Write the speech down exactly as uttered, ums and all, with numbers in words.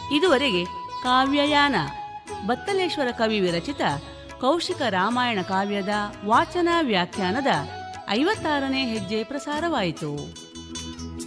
ಇದುವರೆಗೆ ಕಾವ್ಯಯಾನ ಬತ್ತಲೇಶ್ವರ ಕವಿ ವಿರಚಿತ ಕೌಶಿಕ ರಾಮಾಯಣ ಕಾವ್ಯದ ವಾಚನ ವ್ಯಾಖ್ಯಾನದ ಐವತ್ತಾರನೇ ಹೆಜ್ಜೆ ಪ್ರಸಾರವಾಯಿತು.